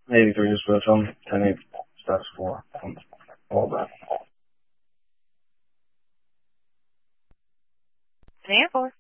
83 to switch on, 10-8 steps 4. All that. 10-4.